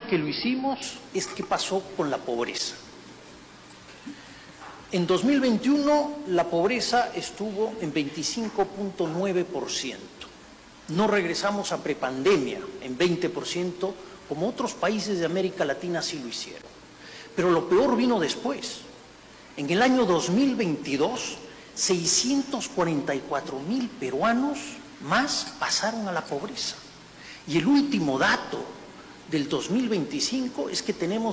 que lo hicimos es qué pasó con la pobreza. En 2021 la pobreza estuvo en 25.9%. No regresamos a prepandemia en 20%, como otros países de América Latina sí lo hicieron. Pero lo peor vino después. En el año 2022, 644,000 peruanos más pasaron a la pobreza. Y el último dato del 2025 es que tenemos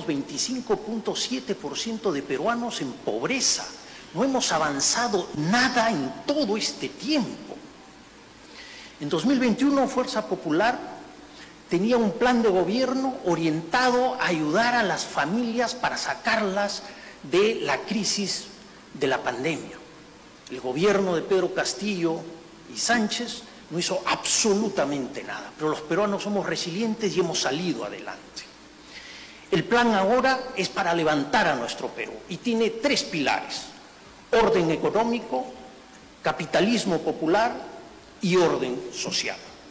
25.7% de peruanos en pobreza. No hemos avanzado nada en todo este tiempo. En 2021, Fuerza Popular tenía un plan de gobierno orientado a ayudar a las familias para sacarlas de la crisis de la pandemia. El gobierno de Pedro Castillo y Sánchez no hizo absolutamente nada, pero los peruanos somos resilientes y hemos salido adelante. El plan ahora es para levantar a nuestro Perú y tiene 3 pilares: orden económico, capitalismo popular y orden social.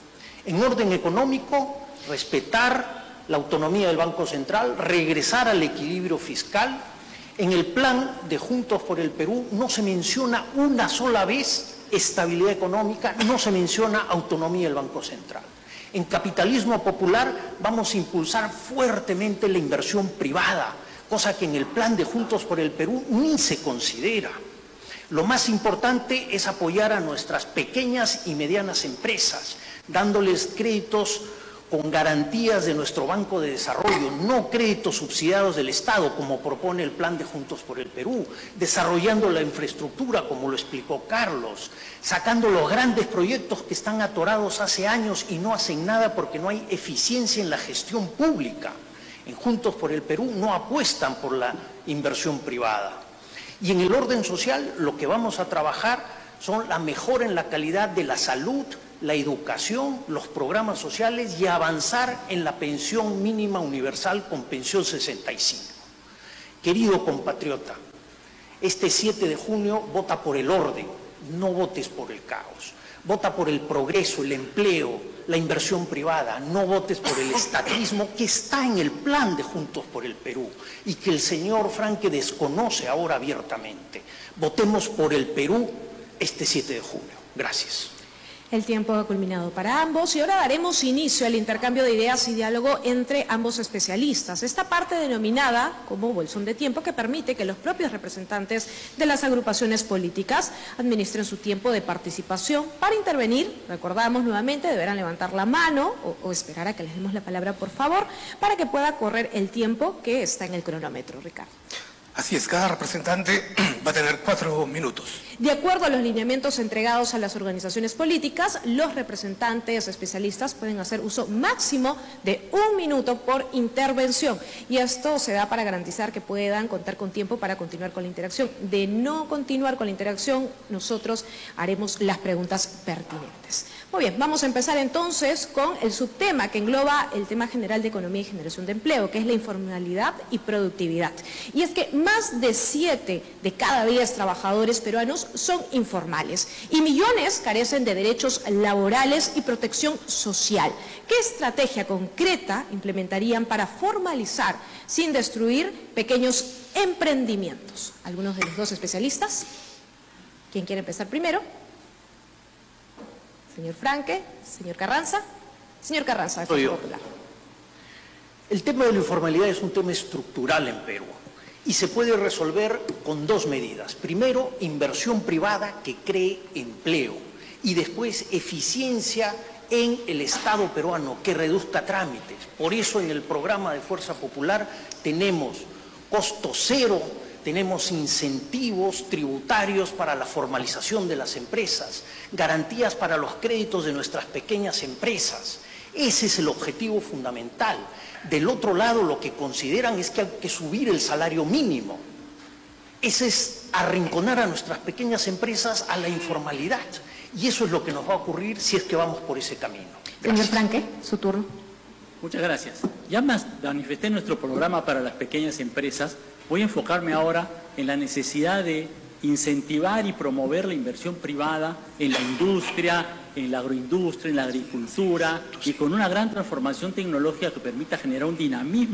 En orden económico, respetar la autonomía del Banco Central, regresar al equilibrio fiscal. En el plan de Juntos por el Perú no se menciona una sola vez estabilidad económica, no se menciona autonomía del Banco Central. En capitalismo popular vamos a impulsar fuertemente la inversión privada, cosa que en el plan de Juntos por el Perú ni se considera. Lo más importante es apoyar a nuestras pequeñas y medianas empresas, dándoles créditos con garantías de nuestro Banco de Desarrollo, no créditos subsidiados del Estado, como propone el plan de Juntos por el Perú, desarrollando la infraestructura, como lo explicó Carlos, sacando los grandes proyectos que están atorados hace años y no hacen nada porque no hay eficiencia en la gestión pública. En Juntos por el Perú no apuestan por la inversión privada. Y en el orden social lo que vamos a trabajar son la mejora en la calidad de la salud, la educación, los programas sociales y avanzar en la pensión mínima universal con pensión 65. Querido compatriota, este 7 de junio vota por el orden, no votes por el caos. Vota por el progreso, el empleo, la inversión privada, no votes por el estatismo que está en el plan de Juntos por el Perú y que el señor Franque desconoce ahora abiertamente. Votemos por el Perú este 7 de junio. Gracias. El tiempo ha culminado para ambos y ahora daremos inicio al intercambio de ideas y diálogo entre ambos especialistas. Esta parte denominada como bolsón de tiempo que permite que los propios representantes de las agrupaciones políticas administren su tiempo de participación. Para intervenir, recordamos nuevamente, deberán levantar la mano o esperar a que les demos la palabra, por favor, para que pueda correr el tiempo que está en el cronómetro, Ricardo. Así es, cada representante va a tener 4 minutos. De acuerdo a los lineamientos entregados a las organizaciones políticas, los representantes especialistas pueden hacer uso máximo de 1 minuto por intervención. Y esto se da para garantizar que puedan contar con tiempo para continuar con la interacción. De no continuar con la interacción, nosotros haremos las preguntas pertinentes. Muy bien, vamos a empezar entonces con el subtema que engloba el tema general de economía y generación de empleo, que es la informalidad y productividad. Y es que más de 7 de cada 10 trabajadores peruanos son informales y millones carecen de derechos laborales y protección social. ¿Qué estrategia concreta implementarían para formalizar sin destruir pequeños emprendimientos? ¿Algunos de los dos especialistas? ¿Quién quiere empezar primero? Señor Franque, señor Carranza. Señor Carranza, de Fuerza Popular. El tema de la informalidad es un tema estructural en Perú y se puede resolver con 2 medidas. Primero, inversión privada que cree empleo y después eficiencia en el Estado peruano que reduzca trámites. Por eso en el programa de Fuerza Popular tenemos costo cero, tenemos incentivos tributarios para la formalización de las empresas, garantías para los créditos de nuestras pequeñas empresas. Ese es el objetivo fundamental. Del otro lado, lo que consideran es que hay que subir el salario mínimo. Ese es arrinconar a nuestras pequeñas empresas a la informalidad. Y eso es lo que nos va a ocurrir si es que vamos por ese camino. Señor Franque, su turno. Muchas gracias. Ya manifesté nuestro programa para las pequeñas empresas. Voy a enfocarme ahora en la necesidad de incentivar y promover la inversión privada en la industria, en la agroindustria, en la agricultura y con una gran transformación tecnológica que permita generar un dinamismo